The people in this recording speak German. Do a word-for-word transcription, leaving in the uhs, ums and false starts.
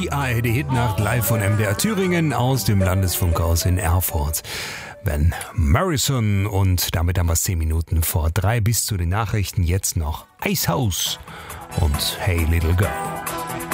Die A R D-Hitnacht live von M D R Thüringen aus dem Landesfunkhaus in Erfurt. Van Morrison und damit haben wir es zehn Minuten vor drei bis zu den Nachrichten. Jetzt noch Icehouse und Hey Little Girl.